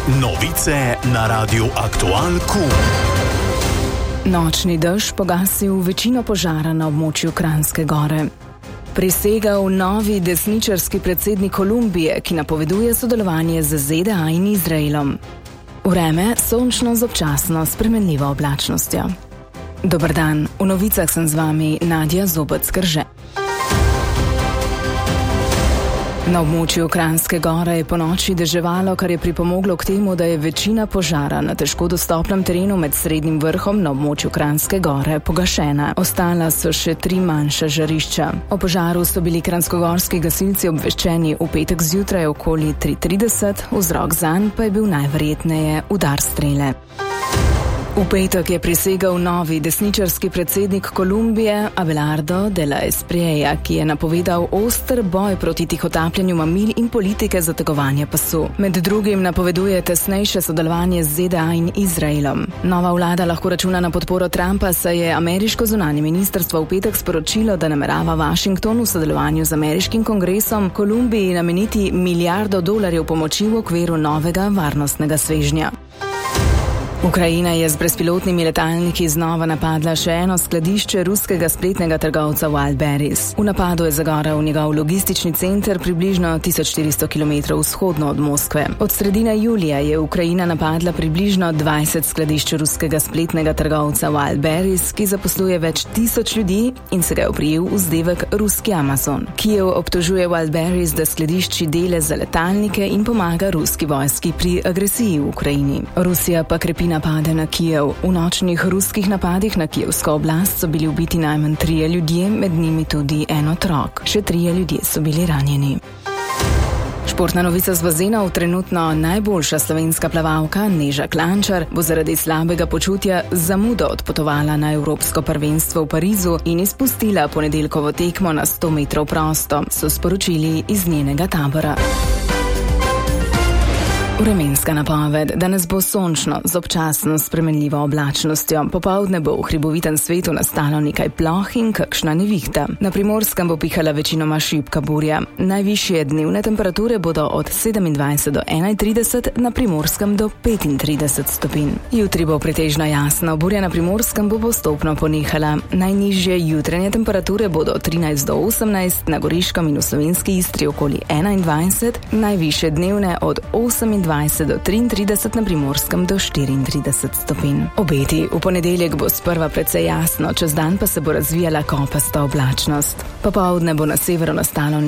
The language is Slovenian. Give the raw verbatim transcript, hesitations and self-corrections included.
Novice na Radiu Aktual Q. Nočni dež pogasil večino požara na območju Kranjske Gore. Prisegel novi desničarski predsednik Kolumbije, ki napoveduje sodelovanje z Z D A in Izraelom. Vreme sončno z občasno spremenljivo oblačnostjo. Dober dan, v novicah sem z vami Nadja Zobec-Krže. Na območju Kranjske Gore je ponoči deževalo, kar je pripomoglo k temu, da je večina požara na težko dostopnem terenu med Srednjim vrhom na območju Kranjske Gore pogašena. Ostala so še tri manjša žarišča. O požaru so bili kranjskogorski gasilci obveščeni v petek zjutraj okoli tri trideset, vzrok zanj pa je bil najverjetneje udar strele. V petek je prisegel novi desničarski predsednik Kolumbije Abelardo de la Espriella, ki je napovedal oster boj proti tihotapljenju mamil in politike zategovanja pasu. Med drugim napoveduje tesnejše sodelovanje z Z D A in Izraelom. Nova vlada lahko računa na podporo Trumpa, saj je ameriško zunanje ministrstvo v petek sporočilo, da namerava Washington v sodelovanju z ameriškim kongresom Kolumbiji nameniti milijardo dolarjev pomoči v okviru novega varnostnega svežnja. Ukrajina je z brezpilotnimi letalniki znova napadla še eno skladišče ruskega spletnega trgovca Wildberries. V napadu je zagorel njegov logistični center približno tisoč štiristo kilometrov vzhodno od Moskve. Od sredine julija je Ukrajina napadla približno dvajset skladišč ruskega spletnega trgovca Wildberries, ki zaposluje več tisoč ljudi in se ga je oprijel vzdevek ruski Amazon. Kijev obtožuje Wildberries, da skladišči dele za letalnike in pomaga ruski vojski pri agresiji v Ukrajini. Rusija pa krepi napade na Kijev. V nočnih ruskih napadih na kijevsko oblast so bili ubiti najmanj trije ljudje, med njimi tudi en otrok. Še trije ljudje so bili ranjeni. Športna novica z bazenov. Trenutno najboljša slovenska plavalka Neža Klančar bo zaradi slabega počutja z zamudo odpotovala na Evropsko prvenstvo v Parizu in izpustila ponedeljkovo tekmo na sto metrov prosto, so sporočili iz njenega tabora. Vremenska napoved. Danes bo sončno z občasno spremenljivo oblačnostjo. Popoldne bo v hribovitem svetu nastalo nekaj ploh in kakšna nevihta. Na Primorskem bo pihala večinoma šibka burja. Najvišje dnevne temperature bodo od sedemindvajset do enaintrideset, na Primorskem do petintrideset stopinj. Jutri bo pretežno jasno, burja na Primorskem bo postopno ponehala. Najnižje jutranje temperature bodo od trinajst do osemnajst, na Goriškem in v Slovenski Istri okoli enaindvajset, najvišje dnevne od osemindvajset do triintrideset, na Primorskem do štiriintrideset stopinj. Obeti. V ponedeljek bo sprva precej jasno, čez dan pa se bo razvijala kopasta oblačnost. Popoldne bo na severu nastalo